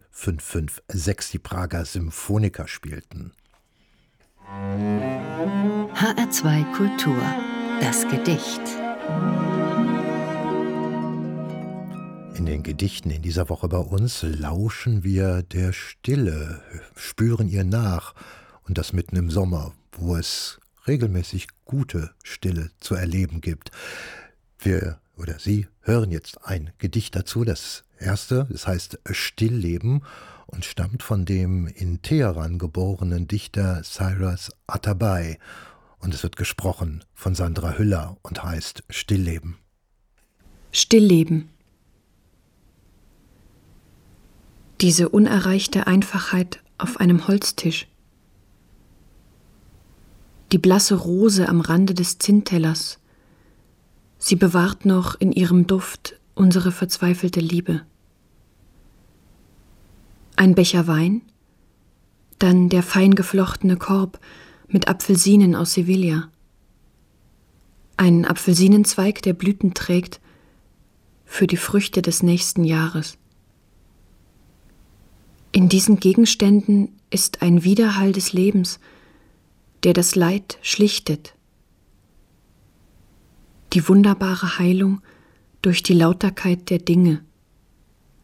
556 die Prager Symphoniker spielten. HR2 Kultur, das Gedicht. In den Gedichten in dieser Woche bei uns lauschen wir der Stille, spüren ihr nach, und das mitten im Sommer, wo es regelmäßig gute Stille zu erleben gibt. Wir oder Sie hören jetzt ein Gedicht dazu, das erste, es heißt Stillleben und stammt von dem in Teheran geborenen Dichter Cyrus Atabay, und es wird gesprochen von Sandra Hüller und heißt Stillleben. Stillleben. Diese unerreichte Einfachheit auf einem Holztisch. Die blasse Rose am Rande des Zinntellers. Sie bewahrt noch in ihrem Duft unsere verzweifelte Liebe. Ein Becher Wein, dann der fein geflochtene Korb mit Apfelsinen aus Sevilla. Ein Apfelsinenzweig, der Blüten trägt für die Früchte des nächsten Jahres. In diesen Gegenständen ist ein Widerhall des Lebens, der das Leid schlichtet. Die wunderbare Heilung durch die Lauterkeit der Dinge.